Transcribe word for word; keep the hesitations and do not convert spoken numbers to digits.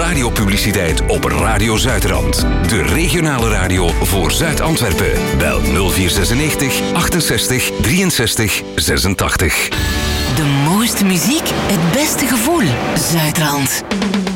radiopubliciteit op Radio Zuidrand. De regionale radio voor Zuid-Antwerpen. Bel nul vier zesennegentig achtenzestig drieënzestig zesentachtig. De mooiste muziek, het beste gevoel. Zuidrand.